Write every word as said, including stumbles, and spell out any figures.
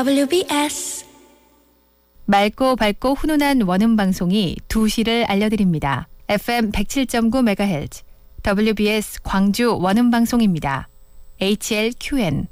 더블유비에스 맑고 밝고 훈훈한 원음 방송이 두 시를 알려드립니다. 에프엠 백칠 점 구 메가헤르츠 더블유비에스 광주 원음 방송입니다. 에이치엘큐엔